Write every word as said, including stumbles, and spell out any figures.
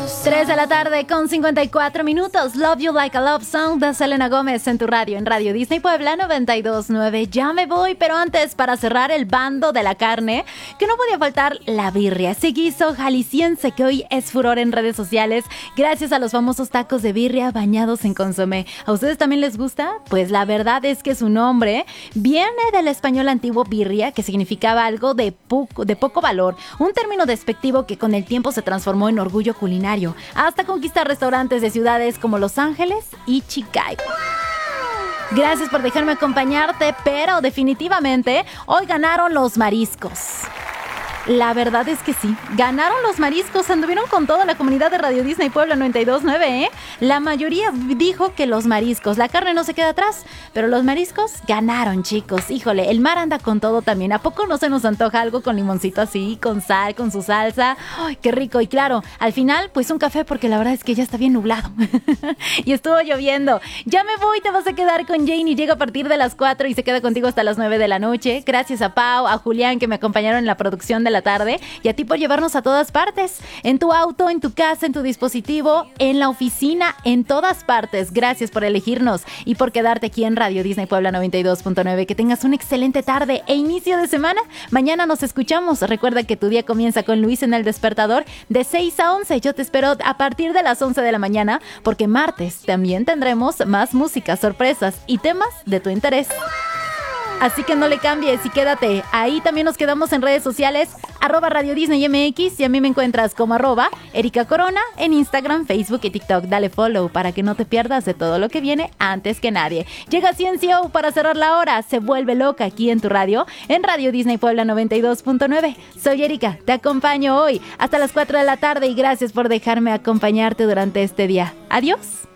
tres de la tarde con cincuenta y cuatro minutos. Love You Like a Love Song de Selena Gómez en tu radio, en Radio Disney Puebla noventa y dos punto nueve. Ya me voy, pero antes, para cerrar el bando de la carne, que no podía faltar la birria, ese guiso jalisciense que hoy es furor en redes sociales gracias a los famosos tacos de birria bañados en consomé. ¿A ustedes también les gusta? Pues la verdad es que su nombre viene del español antiguo birria, que significaba algo de poco, de poco valor, un término despectivo que con el tiempo se transformó en orgullo culinario, hasta conquistar restaurantes de ciudades como Los Ángeles y Chicago. Gracias por dejarme acompañarte, pero definitivamente hoy ganaron los mariscos. La verdad es que sí, ganaron los mariscos, anduvieron con toda la comunidad de Radio Disney Puebla noventa y dos punto nueve, ¿eh? La mayoría dijo que los mariscos, la carne no se queda atrás, pero los mariscos ganaron, chicos. Híjole, el mar anda con todo también. ¿A poco no se nos antoja algo con limoncito así, con sal, con su salsa? ¡Ay, qué rico! Y claro, al final, pues un café, porque la verdad es que ya está bien nublado. Y estuvo lloviendo. Ya me voy, te vas a quedar con Jane y llega a partir de las cuatro y se queda contigo hasta las nueve de la noche. Gracias a Pau, a Julián, que me acompañaron en la producción de la tarde, y a ti por llevarnos a todas partes, en tu auto, en tu casa, en tu dispositivo, en la oficina, en todas partes. Gracias por elegirnos y por quedarte aquí en Radio Disney Puebla noventa y dos punto nueve. Que tengas una excelente tarde e inicio de semana. Mañana nos escuchamos. Recuerda que tu día comienza con Luis en El Despertador de seis a once. Yo te espero a partir de las once de la mañana, porque martes también tendremos más música, sorpresas y temas de tu interés. Así que no le cambies y quédate. Ahí también nos quedamos en redes sociales, arroba Radio Disney M X, y a mí me encuentras como arroba Erika Corona en Instagram, Facebook y TikTok. Dale follow para que no te pierdas de todo lo que viene antes que nadie. Llega Ciencio para cerrar la hora. Se vuelve loca aquí en tu radio, en Radio Disney Puebla noventa y dos punto nueve. Soy Erika, te acompaño hoy hasta las cuatro de la tarde y gracias por dejarme acompañarte durante este día. Adiós.